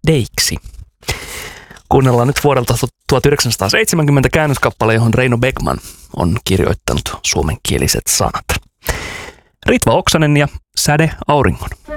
Deiksi. Kuunnellaan nyt vuodelta 1970 käännöskappale, johon Reino Beckman on kirjoittanut suomenkieliset sanat. Ritva Oksanen ja Säde auringon.